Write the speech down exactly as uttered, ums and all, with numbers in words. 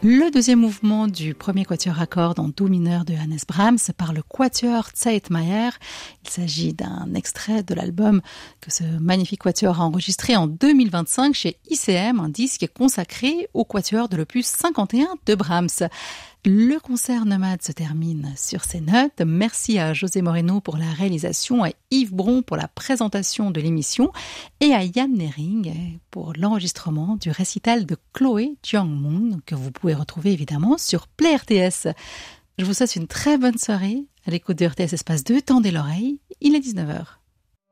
Le deuxième mouvement du premier quatuor à cordes en do mineur de Johannes Brahms par le quatuor Zeitmayer. Il s'agit d'un extrait de l'album que ce magnifique quatuor a enregistré en deux mille vingt-cinq chez I C M, un disque consacré au quatuor de l'opus cinquante et un de Brahms. Le concert nomade se termine sur ces notes. Merci à José Moreno pour la réalisation, à Yves Bron pour la présentation de l'émission et à Yann Nering pour l'enregistrement du récital de Chloé Jiang-moon que vous pouvez retrouver évidemment sur Play R T S. Je vous souhaite une très bonne soirée à l'écoute de R T S Espace deux. Tendez l'oreille, il est dix-neuf heures.